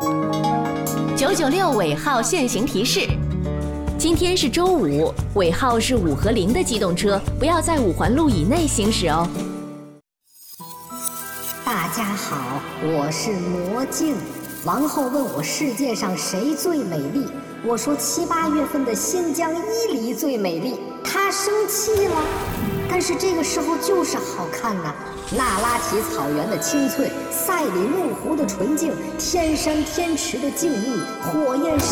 996尾号限行提示：今天是周五，尾号是5和0的机动车不要在5环路以内行驶哦。 大家好，我是魔镜。王后问我世界上谁最美丽，我说7、8月份的新疆伊犁最美丽。她生气了，但是这个时候就是好看呐。那拉提草原的青翠，赛里木湖的纯净，天山天池的静谧，火焰